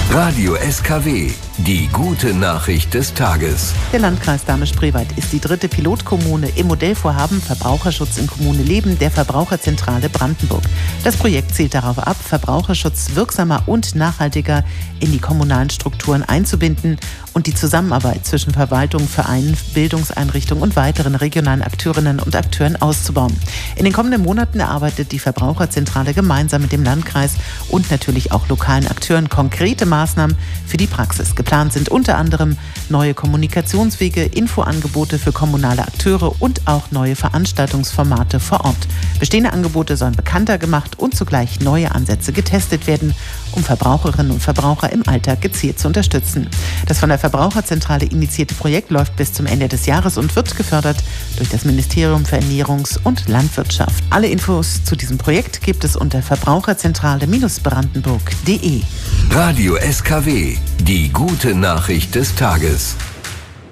Radio SKW, die gute Nachricht des Tages. Der Landkreis Dahme-Spreewald ist die 3. Pilotkommune im Modellvorhaben Verbraucherschutz in Kommune Leben der Verbraucherzentrale Brandenburg. Das Projekt zielt darauf ab, Verbraucherschutz wirksamer und nachhaltiger in die kommunalen Strukturen einzubinden und die Zusammenarbeit zwischen Verwaltung, Vereinen, Bildungseinrichtungen und weiteren regionalen Akteurinnen und Akteuren auszubauen. In den kommenden Monaten erarbeitet die Verbraucherzentrale gemeinsam mit dem Landkreis und natürlich auch lokalen Akteuren konkrete Maßnahmen für die Praxis. Geplant sind unter anderem neue Kommunikationswege, Infoangebote für kommunale Akteure und auch neue Veranstaltungsformate vor Ort. Bestehende Angebote sollen bekannter gemacht und zugleich neue Ansätze getestet werden, um Verbraucherinnen und Verbraucher im Alltag gezielt zu unterstützen. Das von der Verbraucherzentrale initiierte Projekt läuft bis zum Ende des Jahres und wird gefördert durch das Ministerium für Ernährungs- und Landwirtschaft. Alle Infos zu diesem Projekt gibt es unter verbraucherzentrale-brandenburg.de. Radio SKW, die gute Nachricht des Tages.